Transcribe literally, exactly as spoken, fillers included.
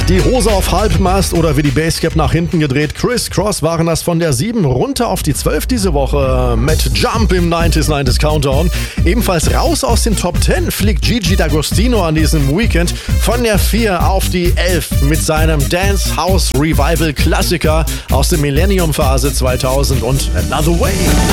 Die Hose auf Halbmast oder wie die Basecap nach hinten gedreht. Criss Cross waren das von der sieben runter auf die zwölf diese Woche mit Jump im neunzig neunzig Countdown. Ebenfalls raus aus den Top zehn fliegt Gigi D'Agostino an diesem Weekend von der vier auf die elf mit seinem Dance House Revival Klassiker aus der Millennium Phase zweitausend und Another Way.